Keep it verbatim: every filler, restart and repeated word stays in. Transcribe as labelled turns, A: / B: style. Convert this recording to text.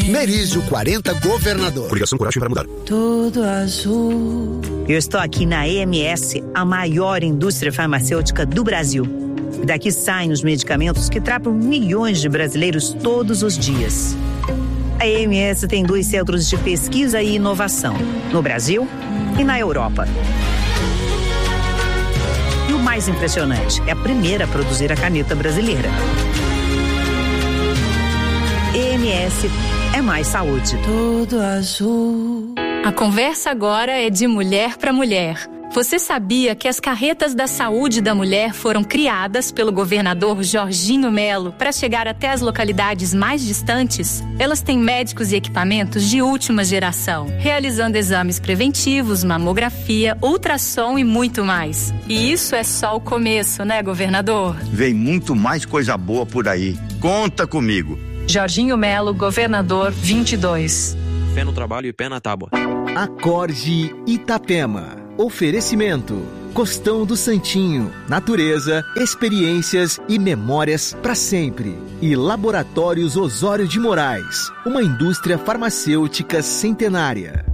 A: Merizio quarenta Governador.
B: Coligação Coragem para Mudar.
C: Tudo azul.
D: Eu estou aqui na E M S, a maior indústria farmacêutica do Brasil. Daqui saem os medicamentos que tratam milhões de brasileiros todos os dias. A E M S tem dois centros de pesquisa e inovação, no Brasil e na Europa. E o mais impressionante, é a primeira a produzir a caneta brasileira. E M S é mais saúde.
C: Tudo azul.
E: A conversa agora é de mulher para mulher. Você sabia que as carretas da saúde da mulher foram criadas pelo governador Jorginho Melo para chegar até as localidades mais distantes? Elas têm médicos e equipamentos de última geração, realizando exames preventivos, mamografia, ultrassom e muito mais. E isso é só o começo, né, governador?
F: Vem muito mais coisa boa por aí. Conta comigo.
G: Jorginho Melo, governador vinte e dois.
H: Pé no trabalho e pé na tábua.
I: Acorde Itapema. Oferecimento: Costão do Santinho, natureza, experiências e memórias para sempre. E Laboratórios Osório de Moraes, uma indústria farmacêutica centenária.